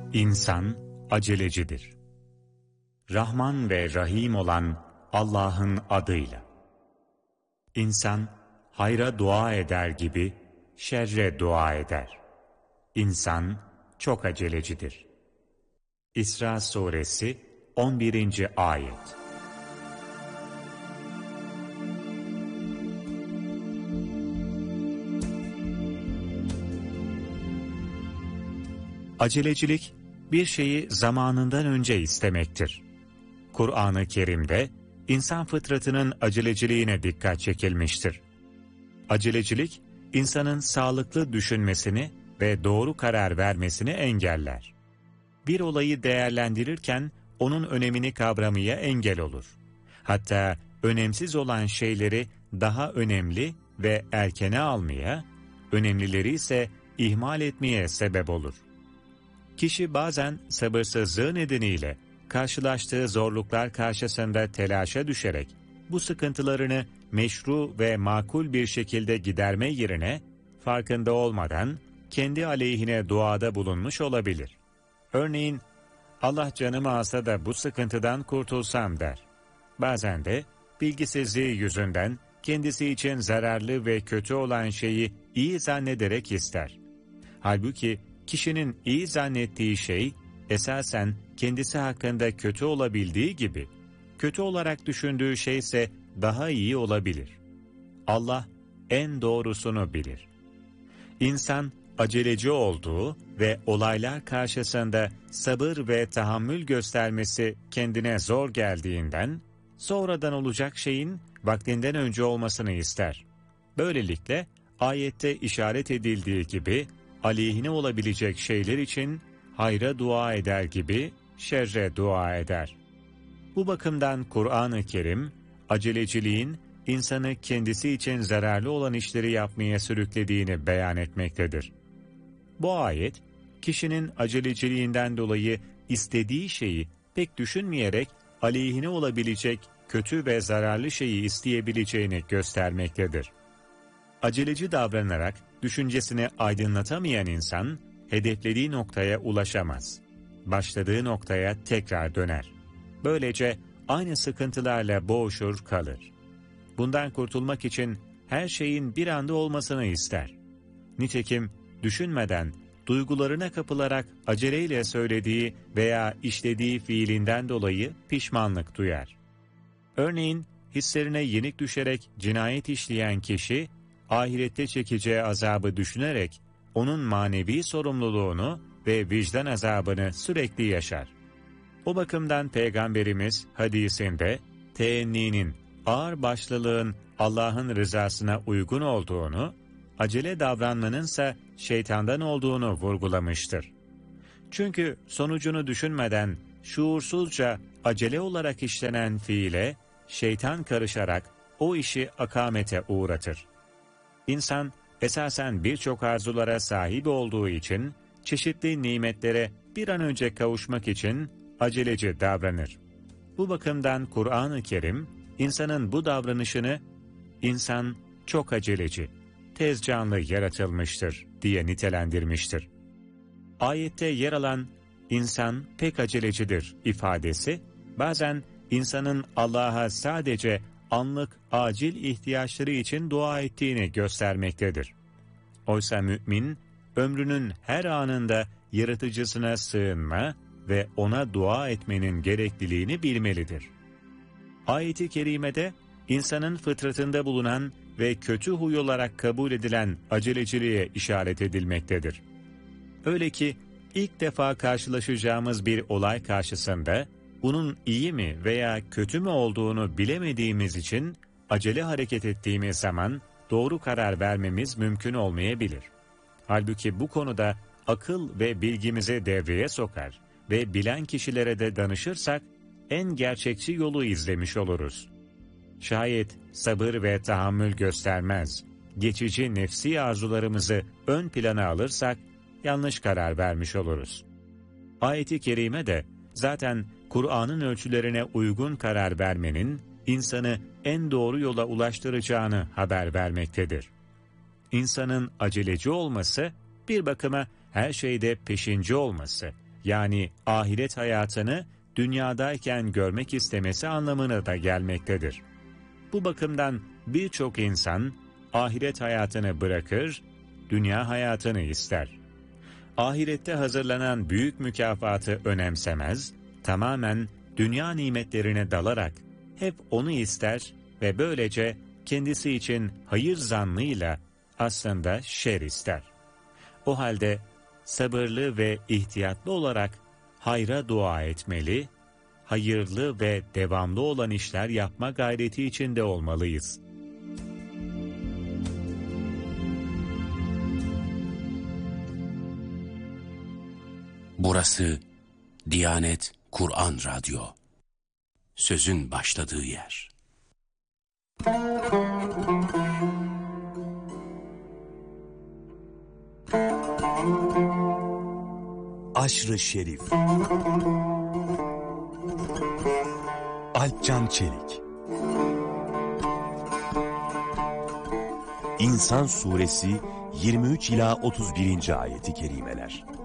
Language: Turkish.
İnsan acelecidir. Rahman ve Rahim olan Allah'ın adıyla. İnsan hayra dua eder gibi şerre dua eder. İnsan çok acelecidir. İsra Suresi 11. Ayet. Acelecilik, bir şeyi zamanından önce istemektir. Kur'an-ı Kerim'de insan fıtratının aceleciliğine dikkat çekilmiştir. Acelecilik, insanın sağlıklı düşünmesini ve doğru karar vermesini engeller. Bir olayı değerlendirirken onun önemini kavramaya engel olur. Hatta önemsiz olan şeyleri daha önemli ve erkene almaya, önemlileri ise ihmal etmeye sebep olur. Kişi bazen sabırsızlığı nedeniyle karşılaştığı zorluklar karşısında telaşa düşerek bu sıkıntılarını meşru ve makul bir şekilde giderme yerine farkında olmadan kendi aleyhine duada bulunmuş olabilir. Örneğin, Allah canımı alsa da bu sıkıntıdan kurtulsam der. Bazen de bilgisizliği yüzünden kendisi için zararlı ve kötü olan şeyi iyi zannederek ister. Halbuki kişinin iyi zannettiği şey esasen kendisi hakkında kötü olabildiği gibi, kötü olarak düşündüğü şey ise daha iyi olabilir. Allah en doğrusunu bilir. İnsan aceleci olduğu ve olaylar karşısında sabır ve tahammül göstermesi kendine zor geldiğinden, sonradan olacak şeyin vaktinden önce olmasını ister. Böylelikle ayette işaret edildiği gibi, aleyhine olabilecek şeyler için hayra dua eder gibi şerre dua eder. Bu bakımdan Kur'an-ı Kerim, aceleciliğin insanı kendisi için zararlı olan işleri yapmaya sürüklediğini beyan etmektedir. Bu ayet, kişinin aceleciliğinden dolayı istediği şeyi pek düşünmeyerek aleyhine olabilecek kötü ve zararlı şeyi isteyebileceğini göstermektedir. Aceleci davranarak düşüncesini aydınlatamayan insan, hedeflediği noktaya ulaşamaz. Başladığı noktaya tekrar döner. Böylece aynı sıkıntılarla boğuşur kalır. Bundan kurtulmak için her şeyin bir anda olmasını ister. Nitekim düşünmeden, duygularına kapılarak aceleyle söylediği veya işlediği fiilinden dolayı pişmanlık duyar. Örneğin, hislerine yenik düşerek cinayet işleyen kişi, ahirette çekeceği azabı düşünerek onun manevi sorumluluğunu ve vicdan azabını sürekli yaşar. O bakımdan Peygamberimiz hadisinde teenninin, ağır başlılığın Allah'ın rızasına uygun olduğunu, acele davranmanınsa şeytandan olduğunu vurgulamıştır. Çünkü sonucunu düşünmeden şuursuzca acele olarak işlenen fiile şeytan karışarak o işi akamete uğratır. İnsan esasen birçok arzulara sahip olduğu için çeşitli nimetlere bir an önce kavuşmak için aceleci davranır. Bu bakımdan Kur'an-ı Kerim insanın bu davranışını insan çok aceleci, tez canlı yaratılmıştır diye nitelendirmiştir. Ayette yer alan insan pek acelecidir ifadesi bazen insanın Allah'a sadece anlık acil ihtiyaçları için dua ettiğini göstermektedir. Oysa mümin, ömrünün her anında yaratıcısına sığınma ve ona dua etmenin gerekliliğini bilmelidir. Ayet-i kerimede insanın fıtratında bulunan ve kötü huy olarak kabul edilen aceleciliğe işaret edilmektedir. Öyle ki ilk defa karşılaşacağımız bir olay karşısında bunun iyi mi veya kötü mü olduğunu bilemediğimiz için acele hareket ettiğimiz zaman doğru karar vermemiz mümkün olmayabilir. Halbuki bu konuda akıl ve bilgimizi devreye sokar ve bilen kişilere de danışırsak en gerçekçi yolu izlemiş oluruz. Şayet sabır ve tahammül göstermez, geçici nefsi arzularımızı ön plana alırsak yanlış karar vermiş oluruz. Ayet-i kerime de zaten Kur'an'ın ölçülerine uygun karar vermenin insanı en doğru yola ulaştıracağını haber vermektedir. İnsanın aceleci olması, bir bakıma her şeyde peşinci olması yani ahiret hayatını dünyadayken görmek istemesi anlamına da gelmektedir. Bu bakımdan birçok insan ahiret hayatını bırakır, dünya hayatını ister. Ahirette hazırlanan büyük mükafatı önemsemez, tamamen dünya nimetlerine dalarak hep onu ister ve böylece kendisi için hayır zannıyla aslında şer ister. O halde sabırlı ve ihtiyatlı olarak hayra dua etmeli, hayırlı ve devamlı olan işler yapma gayreti içinde olmalıyız. Burası Diyanet Kur'an Radyo. Sözün başladığı yer. Aşr-ı Şerif. Alpcan Çelik. İnsan Suresi 23 ila 31. ayeti kerimeler.